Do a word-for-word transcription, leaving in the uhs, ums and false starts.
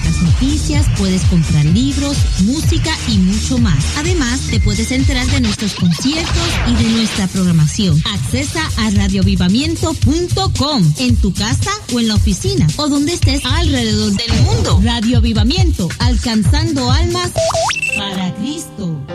encuentras noticias, puedes comprar libros, música y mucho más. Además, te puedes enterar de nuestros conciertos y de nuestra programación. Accesa a radio avivamiento punto com en tu casa o en la oficina o donde estés alrededor del mundo. Radio Avivamiento, alcanzando almas para Cristo.